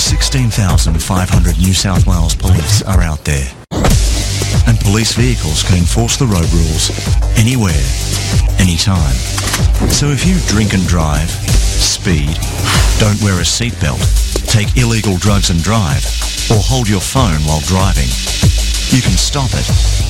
16,500 New South Wales police are out there. And police vehicles can enforce the road rules anywhere, anytime. So if you drink and drive, speed, don't wear a seatbelt, take illegal drugs and drive, or hold your phone while driving, you can stop it